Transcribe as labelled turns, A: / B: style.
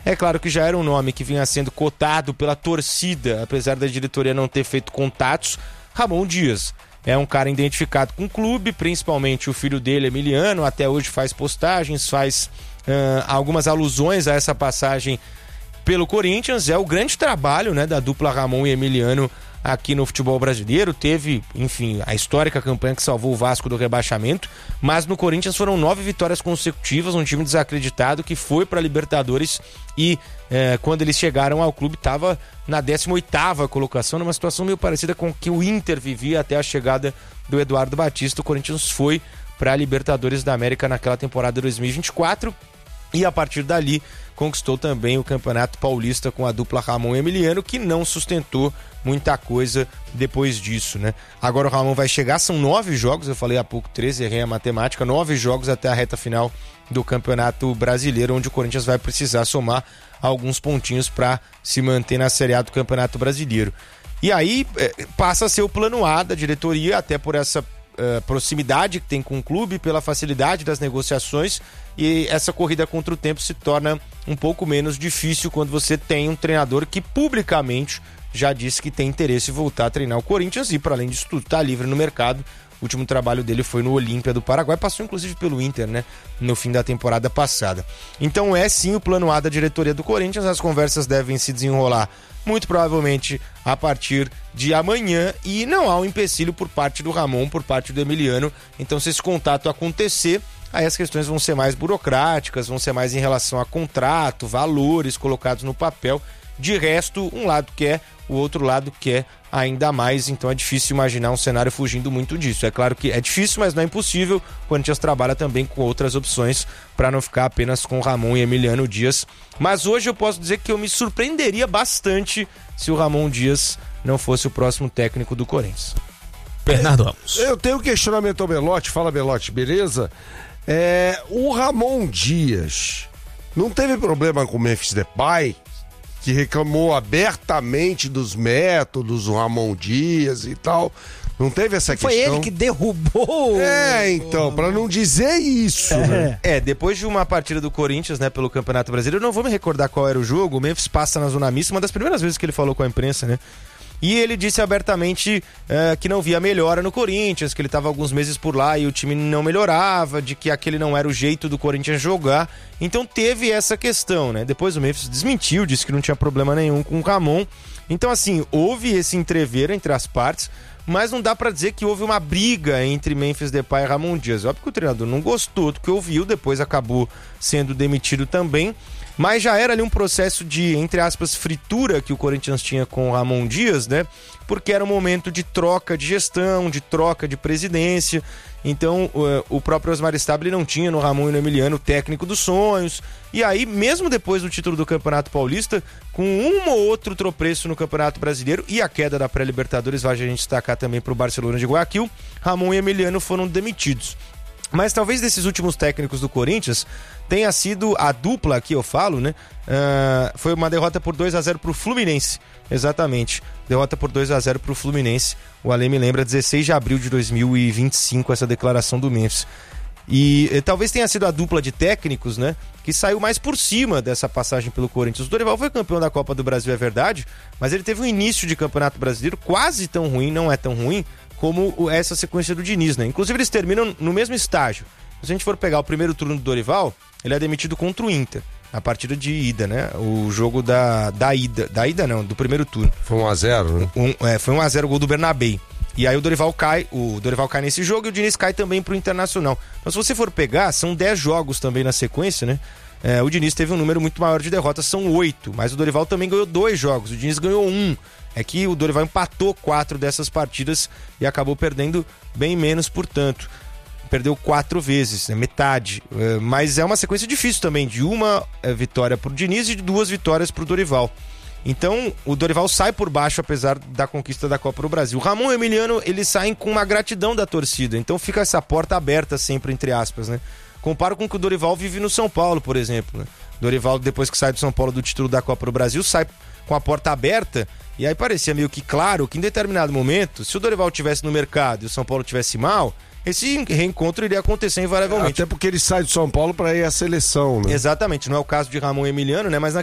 A: É claro que já era um nome que vinha sendo cotado pela torcida, apesar da diretoria não ter feito contatos. Ramon Dias é um cara identificado com o clube, principalmente o filho dele, Emiliano, até hoje faz postagens, faz algumas alusões a essa passagem pelo Corinthians. É o grande trabalho, né, da dupla Ramon e Emiliano aqui no futebol brasileiro. Teve, enfim, a histórica campanha que salvou o Vasco do rebaixamento, mas no Corinthians foram 9 vitórias consecutivas, um time desacreditado que foi para a Libertadores e quando eles chegaram ao clube estava na 18ª colocação, numa situação meio parecida com o que o Inter vivia até a chegada do Eduardo Batista. O Corinthians foi para a Libertadores da América naquela temporada 2024 e a partir dali conquistou também o Campeonato Paulista com a dupla Ramon e Emiliano, que não sustentou muita coisa depois disso, né? Agora o Ramon vai chegar, são 9 jogos, eu falei há pouco 13, errei a matemática, 9 jogos até a reta final do Campeonato Brasileiro, onde o Corinthians vai precisar somar alguns pontinhos para se manter na Série A do Campeonato Brasileiro. E aí passa a ser o plano A da diretoria, até por essa proximidade que tem com o clube, pela facilidade das negociações, e essa corrida contra o tempo se torna um pouco menos difícil quando você tem um treinador que publicamente já disse que tem interesse em voltar a treinar o Corinthians e, para além disso tudo, está livre no mercado. O último trabalho dele foi no Olímpia do Paraguai, passou inclusive pelo Inter, né, no fim da temporada passada. Então é sim o plano A da diretoria do Corinthians. As conversas devem se desenrolar muito provavelmente a partir de amanhã e não há um empecilho por parte do Ramon, por parte do Emiliano. Então, se esse contato acontecer, aí as questões vão ser mais burocráticas, vão ser mais em relação a contrato, valores colocados no papel. De resto, um lado quer, o outro lado quer ainda mais, então é difícil imaginar um cenário fugindo muito disso. É claro que é difícil, mas não é impossível. O Corinthians trabalha também com outras opções para não ficar apenas com Ramon e Emiliano Dias. Mas hoje eu posso dizer que eu me surpreenderia bastante se o Ramon Dias não fosse o próximo técnico do Corinthians.
B: Bernardo Ramos.
C: Eu tenho um questionamento ao Belotti. Fala, Belotti, beleza? O Ramon Dias não teve problema com o Memphis Depay, que reclamou abertamente dos métodos do Ramon Dias e tal. Não teve essa questão?
D: Foi ele que derrubou.
C: Então, pra não dizer isso, né?
A: Depois de uma partida do Corinthians, né, pelo Campeonato Brasileiro, eu não vou me recordar qual era o jogo, o Memphis passa na zona mista, uma das primeiras vezes que ele falou com a imprensa, né? E ele disse abertamente que não via melhora no Corinthians, que ele estava alguns meses por lá e o time não melhorava, de que aquele não era o jeito do Corinthians jogar. Então teve essa questão, né? Depois o Memphis desmentiu, disse que não tinha problema nenhum com o Ramon. Então, assim, houve esse entrever entre as partes, mas não dá pra dizer que houve uma briga entre Memphis Depay e Ramon Dias. Óbvio que o treinador não gostou do que ouviu, depois acabou sendo demitido também. Mas já era ali um processo de, entre aspas, fritura que o Corinthians tinha com o Ramon Dias, né? Porque era um momento de troca de gestão, de troca de presidência. Então, o próprio Osmar Stabile não tinha no Ramon e no Emiliano o técnico dos sonhos. E aí, mesmo depois do título do Campeonato Paulista, com um ou outro tropeço no Campeonato Brasileiro e a queda da pré-Libertadores, vale a gente destacar também para o Barcelona de Guayaquil, Ramon e Emiliano foram demitidos. Mas talvez desses últimos técnicos do Corinthians tenha sido a dupla que eu falo, né? Foi uma derrota por 2-0 pro Fluminense, exatamente. Derrota por 2-0 pro Fluminense. O Alê me lembra, 16 de abril de 2025, essa declaração do Memphis. E talvez tenha sido a dupla de técnicos, né, que saiu mais por cima dessa passagem pelo Corinthians. O Dorival foi campeão da Copa do Brasil, é verdade, mas ele teve um início de Campeonato Brasileiro quase tão ruim, não é tão ruim, como essa sequência do Diniz, né? Inclusive eles terminam no mesmo estágio. Se a gente for pegar o primeiro turno do Dorival, ele é demitido contra o Inter, na partida de ida, né? O jogo do primeiro turno.
C: Foi 1-0, né?
A: Foi 1-0 o gol do Bernabéi. E aí o Dorival cai nesse jogo e o Diniz cai também pro Internacional. Então, se você for pegar, são 10 jogos também na sequência, né? O Diniz teve um número muito maior de derrotas, são 8, mas o Dorival também ganhou 2 jogos, o Diniz ganhou 1. É que o Dorival empatou 4 dessas partidas e acabou perdendo bem menos, portanto. Perdeu 4 vezes, né? Metade. Mas é uma sequência difícil também, de uma vitória pro Diniz e de 2 vitórias pro Dorival. Então, o Dorival sai por baixo, apesar da conquista da Copa do Brasil. O Ramon e o Emiliano, eles saem com uma gratidão da torcida. Então fica essa porta aberta sempre, entre aspas, né? Comparo com o que o Dorival vive no São Paulo, por exemplo, né? Dorival, depois que sai do São Paulo do título da Copa do Brasil, sai com a porta aberta. E aí parecia meio que claro que em determinado momento, se o Dorival estivesse no mercado e o São Paulo estivesse mal, esse reencontro iria acontecer invariavelmente.
C: Até porque ele sai do São Paulo para ir à seleção, né?
A: Exatamente, não é o caso de Ramon e Emiliano, né? Mas